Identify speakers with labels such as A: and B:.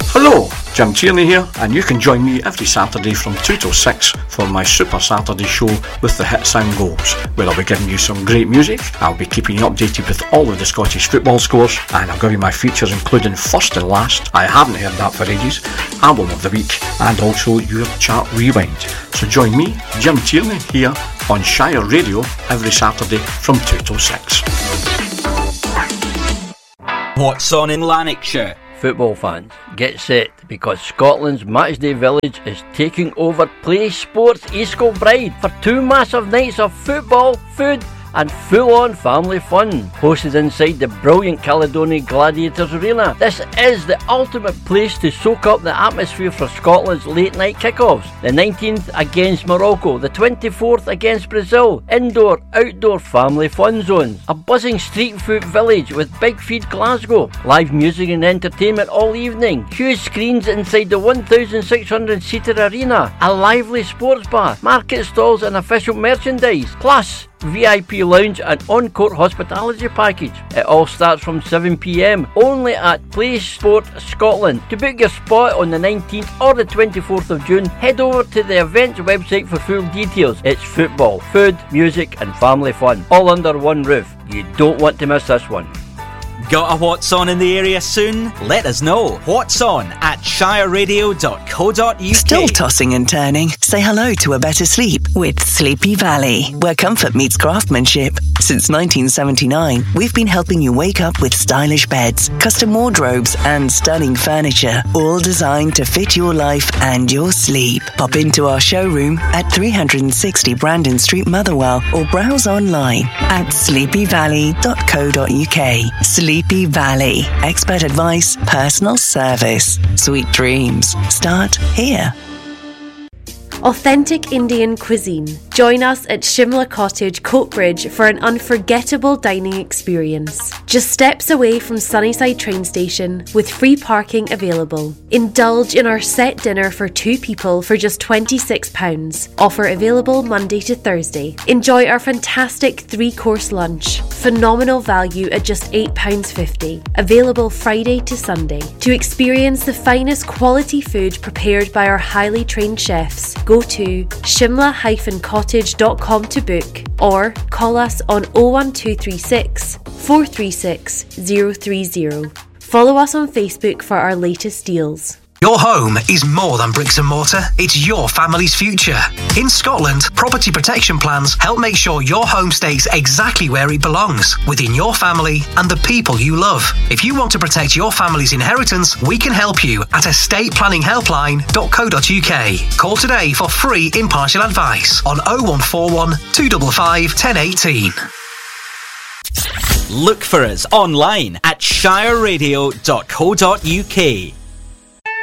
A: Hello, Jim Tierney here, and you can join me every Saturday from 2 till 6 for my Super Saturday show with the hit sound goals, where I'll be giving you some great music. I'll be keeping you updated with all of the Scottish football scores, and I'll give you my features including First and Last, I haven't heard that for ages, Album of the Week, and also your Chart Rewind. So join me, Jim Tierney, here on Shire Radio every Saturday from 2 till 6.
B: What's on in Lanarkshire?
C: Football fans, get set, because Scotland's Matchday Village is taking over Play Sports East Kilbride for 2 massive nights of football, food and full-on family fun, hosted inside the brilliant Caledonian Gladiators Arena. This is the ultimate place to soak up the atmosphere for Scotland's late-night kickoffs. The 19th against Morocco, the 24th against Brazil. Indoor, outdoor family fun zones. A buzzing street food village with Big Feed Glasgow. Live music and entertainment all evening. Huge screens inside the 1,600-seater arena. A lively sports bar, market stalls and official merchandise. Plus, VIP lounge and on-court hospitality package. It all starts from 7 p.m. only at Play Sport Scotland. To book your spot on the 19th or the 24th of June, head over to the event's website for full details. It's football, food, music and family fun, all under one roof. You don't want to miss this one.
B: Got a What's On in the area soon? Let us know. What's On at shireradio.co.uk.
D: Still tossing and turning? Say hello to a better sleep with Sleepy Valley, where comfort meets craftsmanship. Since 1979, we've been helping you wake up with stylish beds, custom wardrobes and stunning furniture, all designed to fit your life and your sleep. Pop into our showroom at 360 Brandon Street, Motherwell, or browse online at sleepyvalley.co.uk. Sleepy Valley. Expert advice, personal service. Sweet dreams start here.
E: Authentic Indian cuisine. Join us at Shimla Cottage, Coatbridge for an unforgettable dining experience. Just steps away from Sunnyside train station with free parking available. Indulge in our set dinner for 2 people for just £26. Offer available Monday to Thursday. Enjoy our fantastic 3-course lunch. Phenomenal value at just £8.50. Available Friday to Sunday. To experience the finest quality food prepared by our highly trained chefs, go to shimla-cottage.com to book or call us on 01236 436 030. Follow us on Facebook for our latest deals.
F: Your home is more than bricks and mortar, it's your family's future. In Scotland, property protection plans help make sure your home stays exactly where it belongs, within your family and the people you love. If you want to protect your family's inheritance, we can help you at estateplanningshelpline.co.uk. Call today for free impartial advice on 0141 255 1018.
B: Look for us online at shireradio.co.uk.